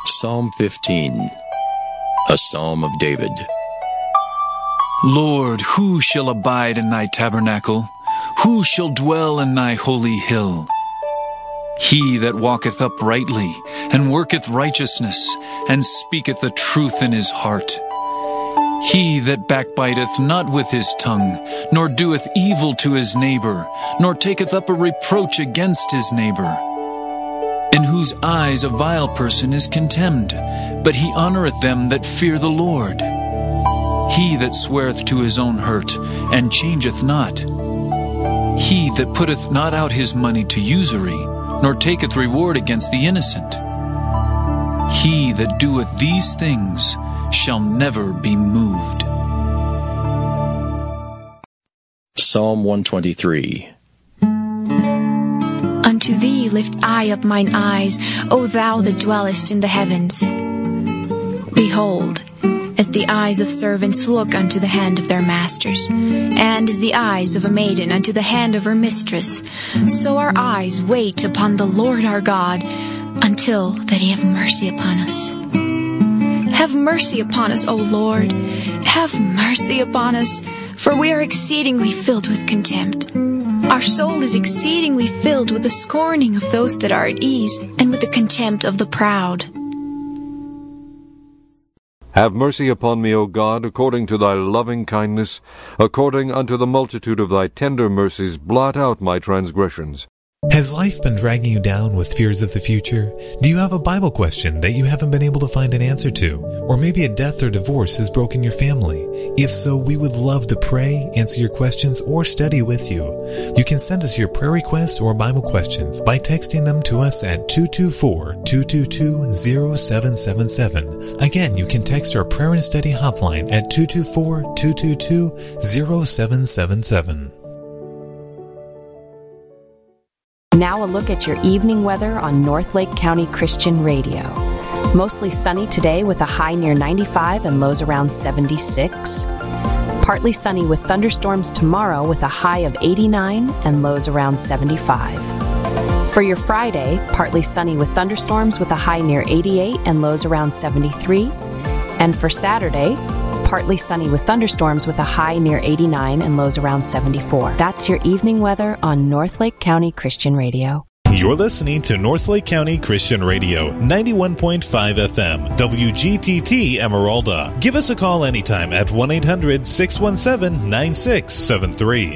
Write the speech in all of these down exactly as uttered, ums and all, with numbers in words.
Psalm fifteen, a psalm of David. Lord, who shall abide in thy tabernacle? Who shall dwell in thy holy hill? He that walketh uprightly, and worketh righteousness, and speaketh the truth in his heart. He that backbiteth not with his tongue, nor doeth evil to his neighbor, nor taketh up a reproach against his neighbor. In whose eyes a vile person is contemned, but he honoureth them that fear the Lord. He that sweareth to his own hurt, and changeth not. He that putteth not out his money to usury, nor taketh reward against the innocent. He that doeth these things shall never be moved. Psalm one twenty-three. Unto thee lift I up mine eyes, O thou that dwellest in the heavens. Behold, as the eyes of servants look unto the hand of their masters, and as the eyes of a maiden unto the hand of her mistress, so our eyes wait upon the Lord our God, until that he have mercy upon us. Have mercy upon us, O Lord, have mercy upon us, for we are exceedingly filled with contempt. Our soul is exceedingly filled with the scorning of those that are at ease, and with the contempt of the proud. Have mercy upon me, O God, according to thy loving kindness, according unto the multitude of thy tender mercies, blot out my transgressions. Has life been dragging you down with fears of the future? Do you have a Bible question that you haven't been able to find an answer to? Or maybe a death or divorce has broken your family? If so, we would love to pray, answer your questions, or study with you. You can send us your prayer requests or Bible questions by texting them to us at two two four, two two two, zero seven seven seven. Again, you can text our prayer and study hotline at two two four, two two two, zero seven seven seven. Now a look at your evening weather on Northlake County Christian Radio. Mostly sunny today with a high near ninety-five and lows around seventy-six. Partly sunny with thunderstorms tomorrow with a high of eighty-nine and lows around seventy-five. For your Friday, partly sunny with thunderstorms with a high near eighty-eight and lows around seventy-three. And for Saturday, partly sunny with thunderstorms with a high near eighty-nine and lows around seventy-four. That's your evening weather on Northlake County Christian Radio. You're listening to Northlake County Christian Radio, ninety-one point five F M, W G T T Emeralda. Give us a call anytime at one eight hundred, six one seven, nine six seven three.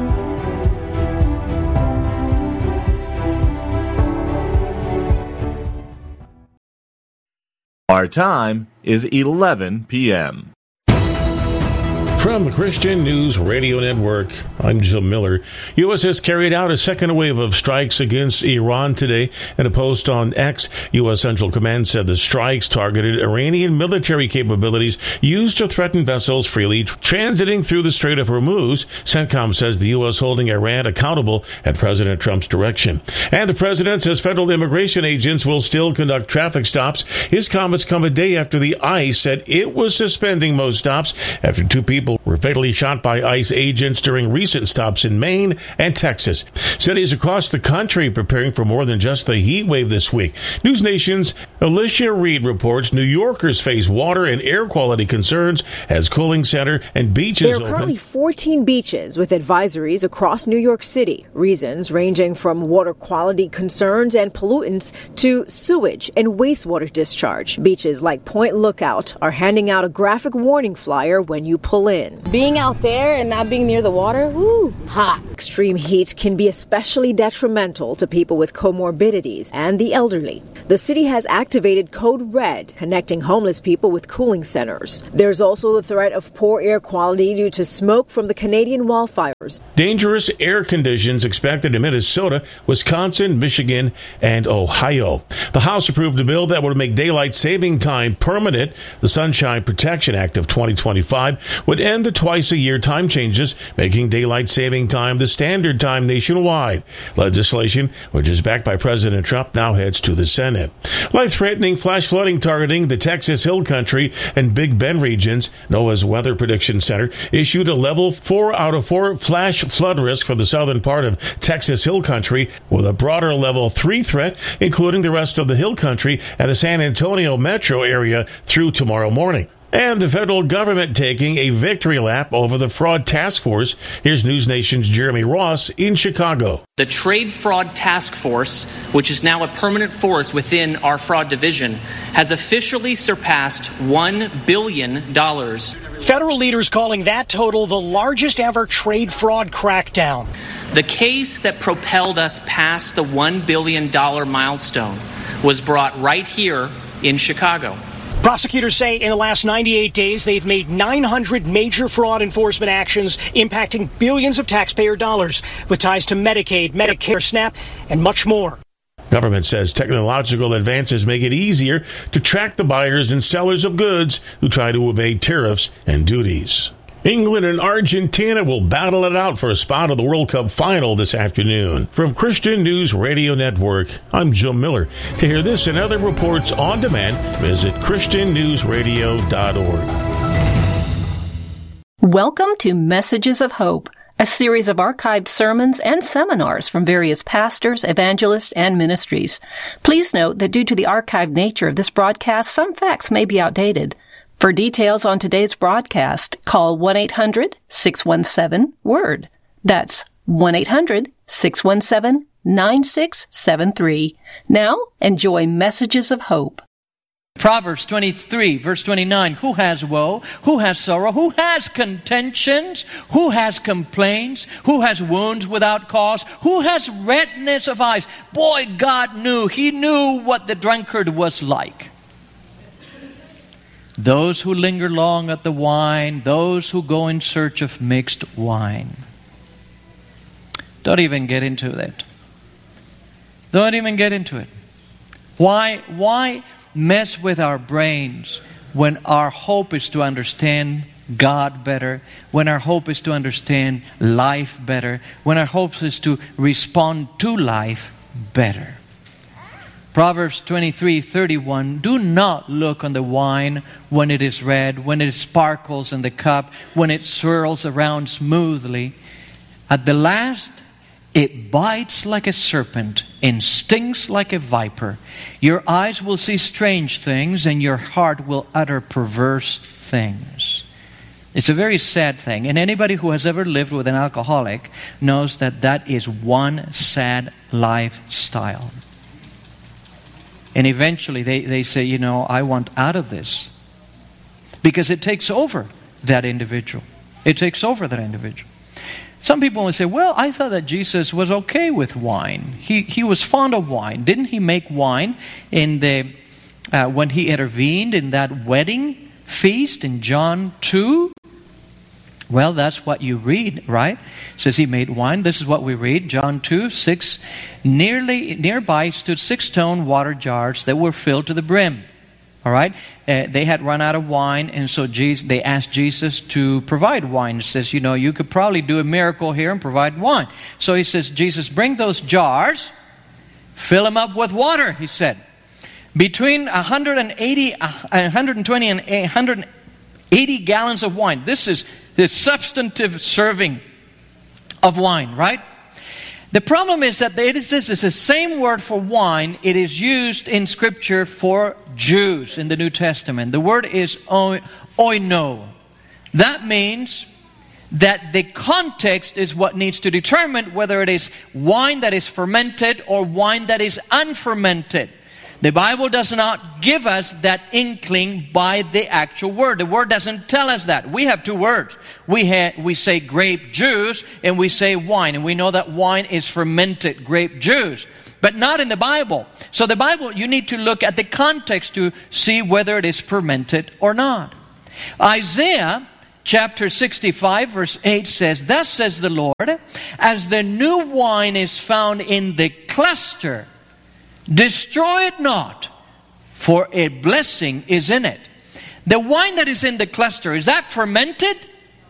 Our time is eleven p.m. From the Christian News Radio Network, I'm Jim Miller. U S has carried out a second wave of strikes against Iran today. In a post on X, U S Central Command said the strikes targeted Iranian military capabilities used to threaten vessels freely transiting through the Strait of Hormuz. CENTCOM says the U S holding Iran accountable at President Trump's direction. And the president says federal immigration agents will still conduct traffic stops. His comments come a day after the ICE said it was suspending most stops after two people were fatally shot by ICE agents during recent stops in Maine and Texas. Cities across the country preparing for more than just the heat wave this week. News Nation's Alicia Reed reports New Yorkers face water and air quality concerns as Cooling Center and beaches There are open. currently fourteen beaches with advisories across New York City. Reasons ranging from water quality concerns and pollutants to sewage and wastewater discharge. Beaches like Point Lookout are handing out a graphic warning flyer when you pull in. Being out there and not being near the water, woo, hot. Extreme heat can be especially detrimental to people with comorbidities and the elderly. The city has activated Code Red, connecting homeless people with cooling centers. There's also the threat of poor air quality due to smoke from the Canadian wildfires. Dangerous air conditions expected in Minnesota, Wisconsin, Michigan, and Ohio. The House approved a bill that would make daylight saving time permanent. The Sunshine Protection Act of twenty twenty-five would and the twice-a-year time changes, making daylight saving time the standard time nationwide. Legislation, which is backed by President Trump, now heads to the Senate. Life-threatening flash flooding targeting the Texas Hill Country and Big Bend regions. NOAA's Weather Prediction Center issued a level four out of four flash flood risk for the southern part of Texas Hill Country, with a broader level three threat, including the rest of the Hill Country and the San Antonio metro area through tomorrow morning. And the federal government taking a victory lap over the fraud task force. Here's News Nation's Jeremy Ross in Chicago. The Trade Fraud Task Force, which is now a permanent force within our fraud division, has officially surpassed one billion dollars. Federal leaders calling that total the largest ever trade fraud crackdown. The case that propelled us past the one billion dollars milestone was brought right here in Chicago. Prosecutors say in the last ninety-eight days, they've made nine hundred major fraud enforcement actions impacting billions of taxpayer dollars with ties to Medicaid, Medicare, SNAP, and much more. Government says technological advances make it easier to track the buyers and sellers of goods who try to evade tariffs and duties. England and Argentina will battle it out for a spot of the World Cup final this afternoon. From Christian News Radio Network, I'm Joe Miller. To hear this and other reports on demand, visit christian news radio dot org. Welcome to Messages of Hope, a series of archived sermons and seminars from various pastors, evangelists, and ministries. Please note that due to the archived nature of this broadcast, some facts may be outdated. For details on today's broadcast, call one eight hundred six one seven word. That's one eight hundred six one seven nine six seven three. Now, enjoy Messages of Hope. Proverbs twenty-three, verse twenty-nine. Who has woe? Who has sorrow? Who has contentions? Who has complaints? Who has wounds without cause? Who has redness of eyes? Boy, God knew. He knew what the drunkard was like. Those who linger long at the wine, those who go in search of mixed wine. Don't even get into it. Don't even get into it. Why, why mess with our brains when our hope is to understand God better, when our hope is to understand life better, when our hope is to respond to life better? Proverbs twenty-three thirty-one, do not look on the wine when it is red, when it sparkles in the cup, when it swirls around smoothly. At the last, it bites like a serpent and stings like a viper. Your eyes will see strange things and your heart will utter perverse things. It's a very sad thing. And anybody who has ever lived with an alcoholic knows that that is one sad lifestyle. And eventually they, they say, you know, I want out of this. Because it takes over that individual. It takes over that individual. Some people will say, well, I thought that Jesus was okay with wine. He he was fond of wine. Didn't he make wine in the uh, when he intervened in that wedding feast in John two? Well, that's what you read, right? It says he made wine. This is what we read, John two, six. Nearly, nearby stood six stone water jars that were filled to the brim. All right? Uh, they had run out of wine, and so Jesus, they asked Jesus to provide wine. It says, you know, you could probably do a miracle here and provide wine. So he says, Jesus, bring those jars, fill them up with water, he said. Between one hundred eighty, one hundred twenty and one hundred eighty gallons of wine. This is the substantive serving of wine, right? The problem is that it is, this is the same word for wine. It is used in Scripture for Jews in the New Testament. The word is oino. That means that the context is what needs to determine whether it is wine that is fermented or wine that is unfermented. The Bible does not give us that inkling by the actual word. The word doesn't tell us that. We have two words. We ha- we say grape juice and we say wine. And we know that wine is fermented grape juice. But not in the Bible. So the Bible, you need to look at the context to see whether it is fermented or not. Isaiah chapter sixty-five verse eight says, thus says the Lord, as the new wine is found in the cluster, destroy it not, for a blessing is in it. The wine that is in the cluster, is that fermented?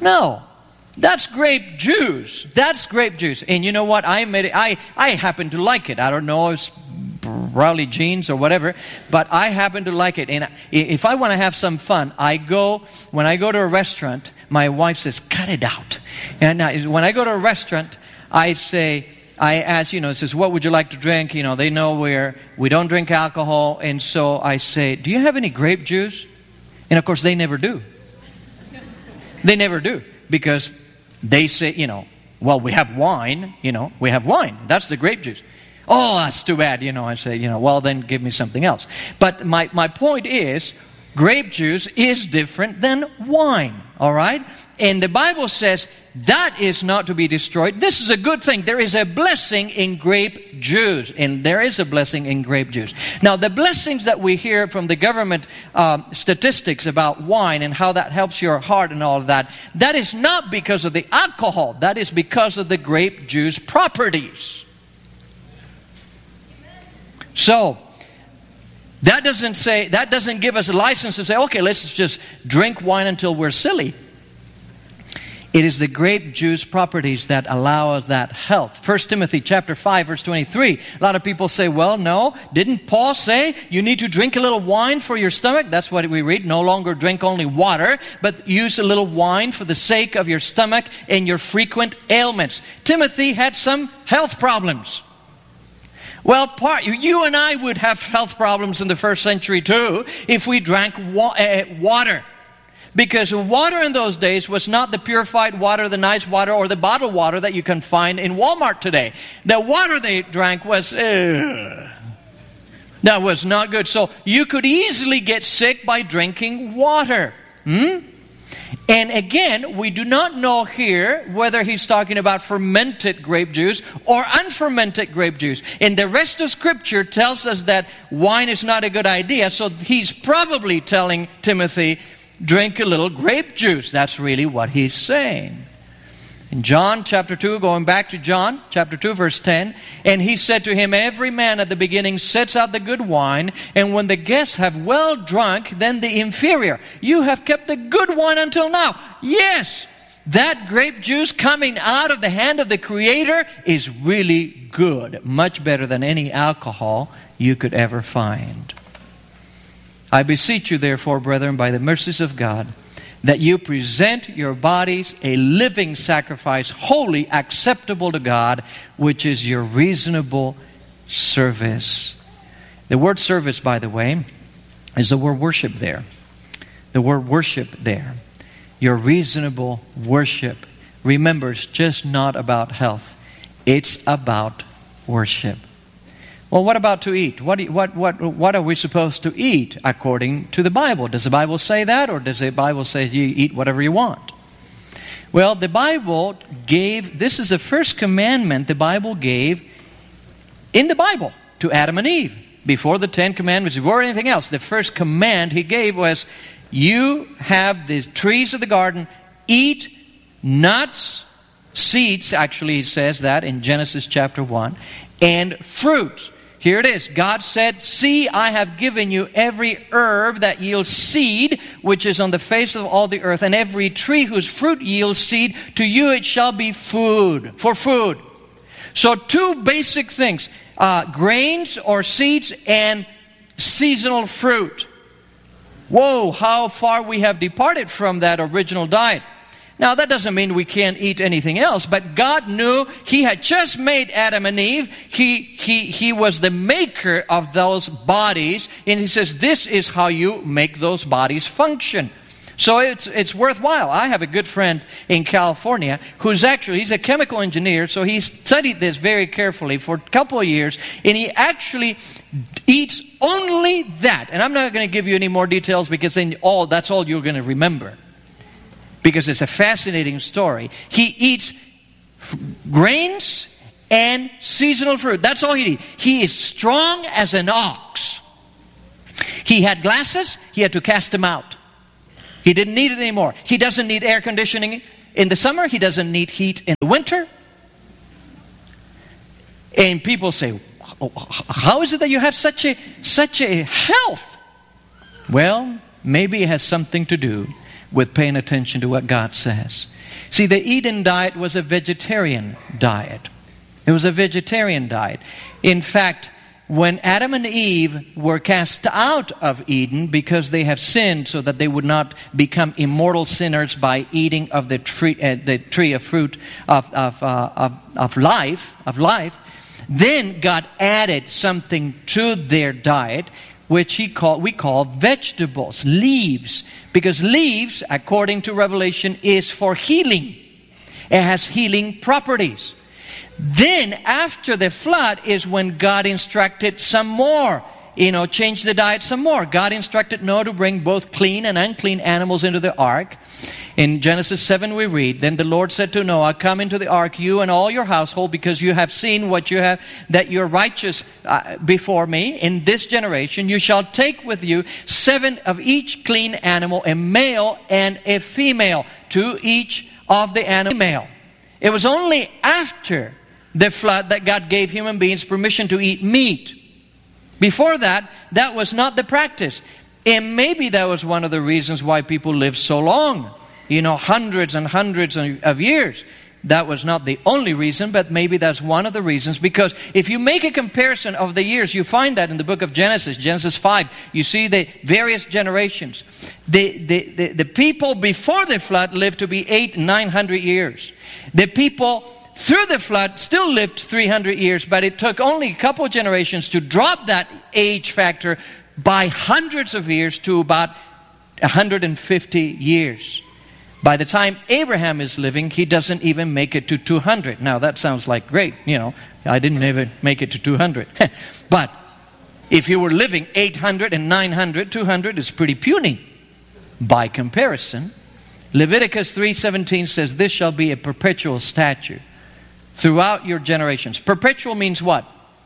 No. That's grape juice. That's grape juice. And you know what? I made it, I, I happen to like it. I don't know if it's Rowley genes or whatever, but I happen to like it. And if I want to have some fun, I go, when I go to a restaurant, my wife says, cut it out. And I, when I go to a restaurant, I say, I ask, you know, it says, what would you like to drink? You know, they know we're, we don't drink alcohol. And so I say, do you have any grape juice? And of course, they never do. They never do. Because they say, you know, well, we have wine, you know, we have wine. That's the grape juice. Oh, that's too bad, you know. I say, you know, well, then give me something else. But my, my point is, grape juice is different than wine, all right? And the Bible says that is not to be destroyed. This is a good thing. There is a blessing in grape juice, and there is a blessing in grape juice. Now, the blessings that we hear from the government um, statistics about wine and how that helps your heart and all of that, that is not because of the alcohol. That is because of the grape juice properties. So, that doesn't say, that doesn't give us a license to say, okay, let's just drink wine until we're silly. It is the grape juice properties that allow us that health. First Timothy chapter five, verse twenty-three. A lot of people say, well, no, didn't Paul say you need to drink a little wine for your stomach? That's what we read. No longer drink only water, but use a little wine for the sake of your stomach and your frequent ailments. Timothy had some health problems. Well, part, you and I would have health problems in the first century too if we drank wa- uh, water. Because water in those days was not the purified water, the nice water, or the bottled water that you can find in Walmart today. The water they drank was, uh, that was not good. So you could easily get sick by drinking water. Hmm? And again, we do not know here whether he's talking about fermented grape juice or unfermented grape juice. And the rest of Scripture tells us that wine is not a good idea. So he's probably telling Timothy, drink a little grape juice. That's really what he's saying. In John chapter two, going back to John chapter two, verse ten, and he said to him, every man at the beginning sets out the good wine, and when the guests have well drunk, then the inferior. You have kept the good wine until now. Yes, that grape juice coming out of the hand of the Creator is really good. Much better than any alcohol you could ever find. I beseech you, therefore, brethren, by the mercies of God, that you present your bodies a living sacrifice, wholly acceptable to God, which is your reasonable service. The word service, by the way, is the word worship there. The word worship there. Your reasonable worship. Remember, it's just not about health. It's about worship. Well, what about to eat? What, what, what, what are we supposed to eat according to the Bible? Does the Bible say that, or does the Bible say you eat whatever you want? Well, the Bible gave, this is the first commandment the Bible gave in the Bible to Adam and Eve. Before the Ten Commandments, before anything else, the first command he gave was, you have the trees of the garden, eat nuts, seeds, actually he says that in Genesis chapter one, and fruit. Here it is. God said, see, I have given you every herb that yields seed, which is on the face of all the earth, and every tree whose fruit yields seed, to you it shall be food, for food. So two basic things, uh, grains or seeds and seasonal fruit. Whoa, how far we have departed from that original diet. Now, that doesn't mean we can't eat anything else, but God knew He had just made Adam and Eve. He, he, he was the maker of those bodies, and He says, this is how you make those bodies function. So it's, it's worthwhile. I have a good friend in California who's actually, he's a chemical engineer, so he studied this very carefully for a couple of years, and he actually eats only that. And I'm not going to give you any more details because then all that's all you're going to remember. Because it's a fascinating story. He eats f- grains and seasonal fruit. That's all he eats. He is strong as an ox. He had glasses. He had to cast them out. He didn't need it anymore. He doesn't need air conditioning in the summer. He doesn't need heat in the winter. And people say, how is it that you have such a, such a health? Well, maybe it has something to do with paying attention to what God says. See, the Eden diet was a vegetarian diet. It was a vegetarian diet. In fact, when Adam and Eve were cast out of Eden because they have sinned so that they would not become immortal sinners by eating of the tree, uh, the tree of fruit of, of, uh, of, of life, of life, then God added something to their diet, which he called, we call vegetables, leaves. Because leaves, according to Revelation, is for healing. It has healing properties. Then, after the flood is when God instructed some more. You know, change the diet some more. God instructed Noah to bring both clean and unclean animals into the ark. In Genesis seven we read, "Then the Lord said to Noah, come into the ark, you and all your household, because you have seen what you have, that you're righteous uh, before me in this generation. You shall take with you seven of each clean animal, a male and a female, to each of the animal." It was only after the flood that God gave human beings permission to eat meat. Before that, that was not the practice. And maybe that was one of the reasons why people lived so long. You know, hundreds and hundreds of years. That was not the only reason, but maybe that's one of the reasons. Because if you make a comparison of the years, you find that in the book of Genesis, Genesis five, you see the various generations. The, the, the, the people before the flood lived to be eight, nine hundred years. The people through the flood still lived three hundred years, but it took only a couple of generations to drop that age factor by hundreds of years to about one hundred fifty years. By the time Abraham is living, he doesn't even make it to two hundred. Now that sounds like great, you know, I didn't even make it to two hundred. But if you were living eight hundred and nine hundred, two hundred is pretty puny by comparison. Leviticus three seventeen says, "This shall be a perpetual statute throughout your generations." Perpetual means what?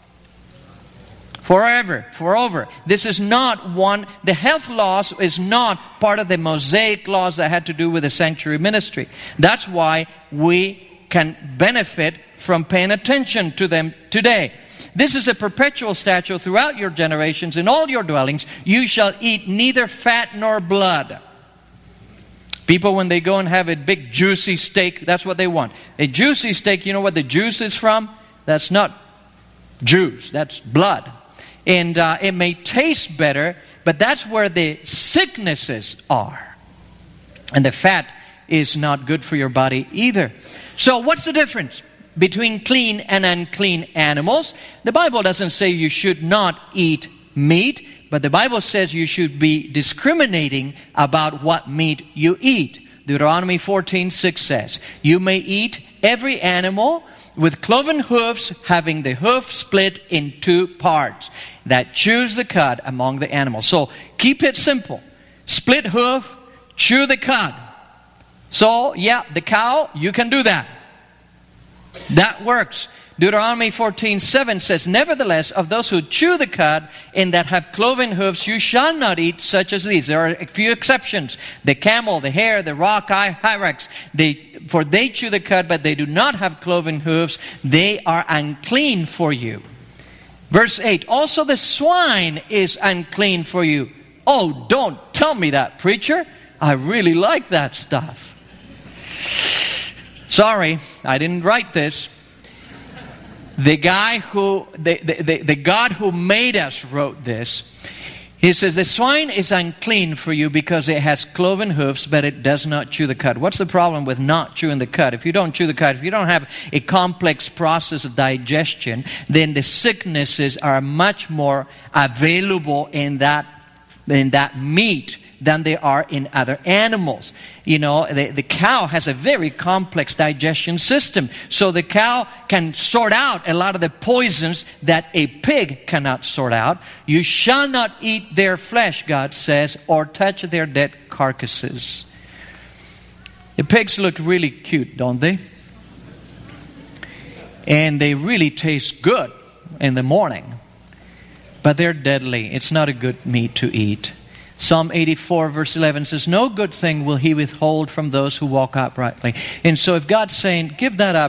Forever, forever. This is not one, the health laws is not part of the Mosaic laws that had to do with the sanctuary ministry. That's why we can benefit from paying attention to them today. This is a perpetual statute throughout your generations. In all your dwellings, you shall eat neither fat nor blood. People, when they go and have a big juicy steak, that's what they want. A juicy steak, you know what the juice is from? That's not juice, that's blood. And uh, it may taste better, but that's where the sicknesses are. And the fat is not good for your body either. So what's the difference between clean and unclean animals? The Bible doesn't say you should not eat meat, but the Bible says you should be discriminating about what meat you eat. Deuteronomy fourteen six says, "You may eat every animal with cloven hoofs, having the hoof split in two parts, that chews the cud among the animals." So keep it simple. Split hoof, chew the cud. So yeah, the cow, you can do that. That works. Deuteronomy fourteen seven says, "Nevertheless, of those who chew the cud and that have cloven hoofs, you shall not eat such as these." There are a few exceptions. The camel, the hare, the rock hyrax, they, for they chew the cud, but they do not have cloven hoofs. They are unclean for you. Verse eight, "Also the swine is unclean for you." Oh, don't tell me that, preacher. I really like that stuff. Sorry, I didn't write this. The guy who, the, the, the, the God who made us wrote this. He says, "The swine is unclean for you because it has cloven hoofs, but it does not chew the cud." What's the problem with not chewing the cud? If you don't chew the cud, if you don't have a complex process of digestion, then the sicknesses are much more available in that, in that meat than they are in other animals. You know, the, the cow has a very complex digestion system. So the cow can sort out a lot of the poisons that a pig cannot sort out. "You shall not eat their flesh," God says, "or touch their dead carcasses." The pigs look really cute, don't they? And they really taste good in the morning. But they're deadly. It's not a good meat to eat. Psalm eighty-four verse eleven says, "No good thing will he withhold from those who walk uprightly." And so if God's saying, give that up,